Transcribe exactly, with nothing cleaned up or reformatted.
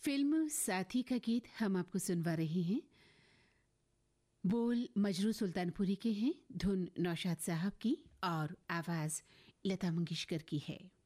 Film साथी का गीत हम आपको सुनवा रहे हैं। बोल मजरू सुल्तानपुरी के हैं, धुन नौशाद साहब की और आवाज लता मंगेशकर की है।